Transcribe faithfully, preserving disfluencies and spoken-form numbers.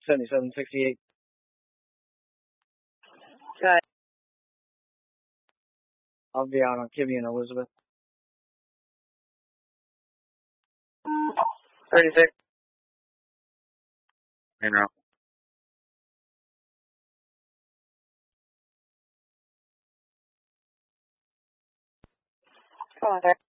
seventy-seven sixty-eight. Okay. I'll be out on Kibby and Elizabeth. thirty-six. In route. Come on, there.